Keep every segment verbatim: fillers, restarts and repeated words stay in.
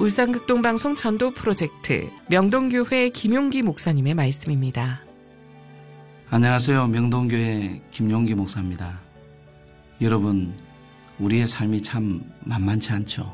울산극동방송 전도 프로젝트 명동교회 김용기 목사님의 말씀입니다. 안녕하세요. 명동교회 김용기 목사입니다. 여러분, 우리의 삶이 참 만만치 않죠.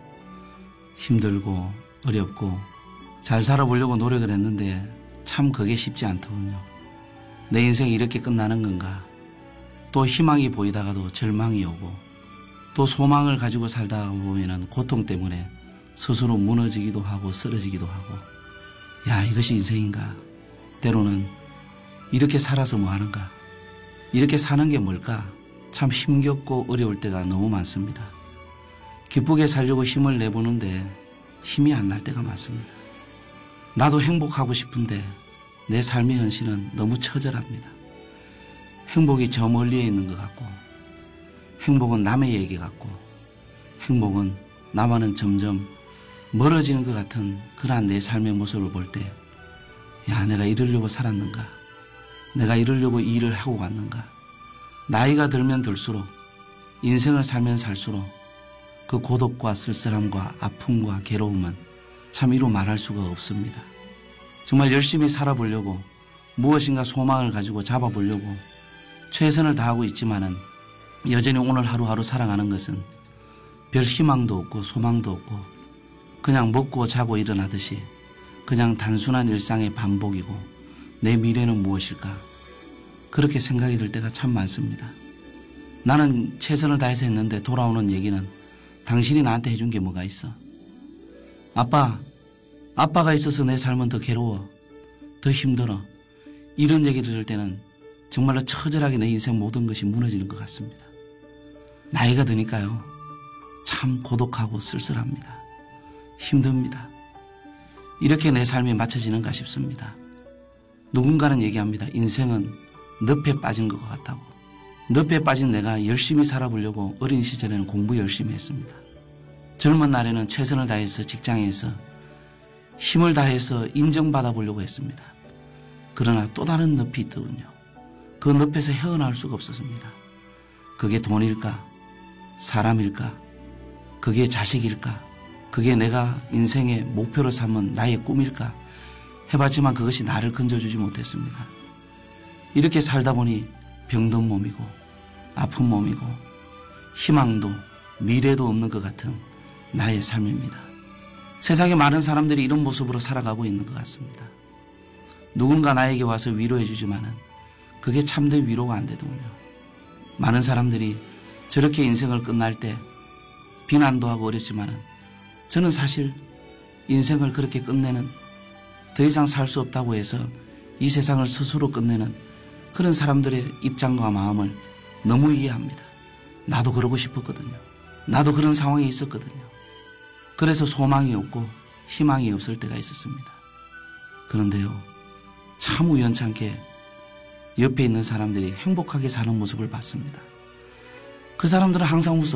힘들고 어렵고 잘 살아보려고 노력을 했는데 참 그게 쉽지 않더군요. 내 인생이 이렇게 끝나는 건가? 또 희망이 보이다가도 절망이 오고 또 소망을 가지고 살다 보면은 고통 때문에 스스로 무너지기도 하고 쓰러지기도 하고, 야, 이것이 인생인가? 때로는 이렇게 살아서 뭐 하는가? 이렇게 사는 게 뭘까? 참 힘겹고 어려울 때가 너무 많습니다. 기쁘게 살려고 힘을 내보는데 힘이 안 날 때가 많습니다. 나도 행복하고 싶은데 내 삶의 현실은 너무 처절합니다. 행복이 저 멀리에 있는 것 같고, 행복은 남의 얘기 같고, 행복은 나와는 점점 멀어지는 것 같은 그러한 내 삶의 모습을 볼 때, 야, 내가 이러려고 살았는가? 내가 이러려고 이 일을 하고 갔는가? 나이가 들면 들수록, 인생을 살면 살수록 그 고독과 쓸쓸함과 아픔과 괴로움은 참 이루 말할 수가 없습니다. 정말 열심히 살아보려고, 무엇인가 소망을 가지고 잡아보려고 최선을 다하고 있지만은 여전히 오늘 하루하루 살아가는 것은 별 희망도 없고 소망도 없고 그냥 먹고 자고 일어나듯이 그냥 단순한 일상의 반복이고, 내 미래는 무엇일까? 그렇게 생각이 들 때가 참 많습니다. 나는 최선을 다해서 했는데 돌아오는 얘기는 당신이 나한테 해준 게 뭐가 있어? 아빠, 아빠가 있어서 내 삶은 더 괴로워, 더 힘들어. 이런 얘기를 들을 때는 정말로 처절하게 내 인생 모든 것이 무너지는 것 같습니다. 나이가 드니까요, 참 고독하고 쓸쓸합니다. 힘듭니다. 이렇게 내 삶이 맞춰지는가 싶습니다. 누군가는 얘기합니다. 인생은 늪에 빠진 것 같다고. 늪에 빠진 내가 열심히 살아보려고 어린 시절에는 공부 열심히 했습니다. 젊은 날에는 최선을 다해서 직장에서 힘을 다해서 인정받아 보려고 했습니다. 그러나 또 다른 늪이 있더군요. 그 늪에서 헤어나올 수가 없었습니다. 그게 돈일까? 사람일까? 그게 자식일까? 그게 내가 인생의 목표로 삼은 나의 꿈일까? 해봤지만 그것이 나를 건져주지 못했습니다. 이렇게 살다 보니 병든 몸이고 아픈 몸이고 희망도 미래도 없는 것 같은 나의 삶입니다. 세상에 많은 사람들이 이런 모습으로 살아가고 있는 것 같습니다. 누군가 나에게 와서 위로해 주지만은 그게 참된 위로가 안 되더군요. 많은 사람들이 저렇게 인생을 끝날 때 비난도 하고 어렵지만은 저는 사실 인생을 그렇게 끝내는, 더 이상 살 수 없다고 해서 이 세상을 스스로 끝내는 그런 사람들의 입장과 마음을 너무 이해합니다. 나도 그러고 싶었거든요. 나도 그런 상황에 있었거든요. 그래서 소망이 없고 희망이 없을 때가 있었습니다. 그런데요, 참 우연찮게 옆에 있는 사람들이 행복하게 사는 모습을 봤습니다. 그 사람들은 항상 웃었어요.